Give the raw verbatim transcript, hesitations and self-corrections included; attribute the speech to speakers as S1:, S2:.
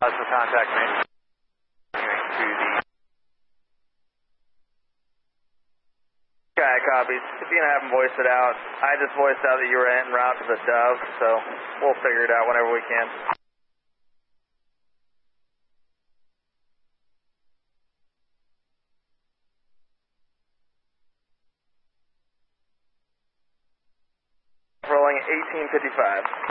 S1: That's the contact me. To the... Okay, copies. If you can have them voice it out. I just voiced out that you were en route to the Dove, so we'll figure it out whenever we can. Rolling eighteen fifty-five.